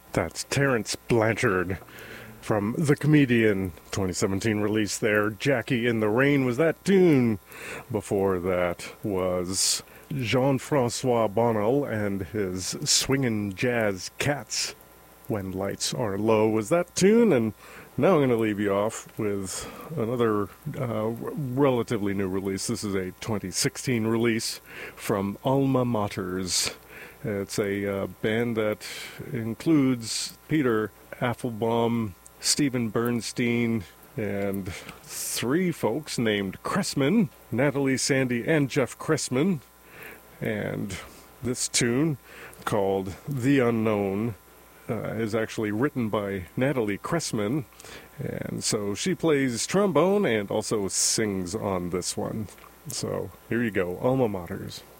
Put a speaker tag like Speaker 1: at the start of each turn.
Speaker 1: That's Terrence Blanchard from The Comedian, 2017 release there. Jackie in the Rain was that tune. Before that was Jean-Francois Bonnel and his Swingin' Jazz Cats. When Lights Are Low was that tune. And now I'm going to leave you off with another relatively new release. This is a 2016 release from Alma Maters. It's a band that includes Peter Applebaum, Stephen Bernstein, and three folks named Cressman, Natalie, Sandy, and Jeff Cressman. And this tune, called The Unknown, is actually written by Natalie Cressman. And so she plays trombone and also sings on this one. So here you go, Alma Maters.